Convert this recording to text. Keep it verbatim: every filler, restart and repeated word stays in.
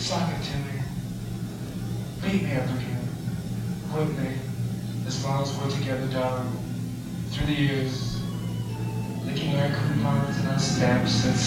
Sock it to me. Beat me up again. Whip me. As long as we're together, darling. Through the years. Licking our coupons and our stamps and